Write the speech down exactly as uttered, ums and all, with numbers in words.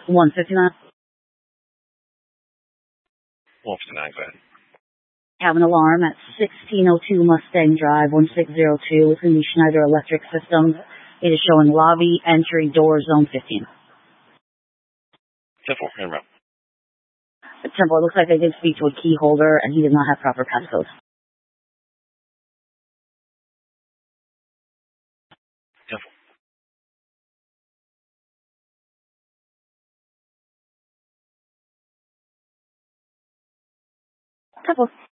one fifty-nine. one fifty-nine, go ahead. Have an alarm at sixteen oh two Mustang Drive, one six zero two. It's going to be Schneider Electric Systems. It is showing lobby, entry, door, zone fifteen. ten four, interrupt. Temple, it looks like they did speak to a key holder, and he did not have proper passcode. ten four. Temple.